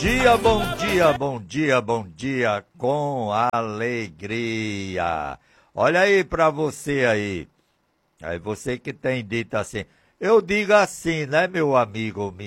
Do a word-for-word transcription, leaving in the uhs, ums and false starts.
Dia, bom dia, bom dia, bom dia, com alegria. Olha aí pra você aí. Aí você que tem dito assim. Eu digo assim, né, meu amigo,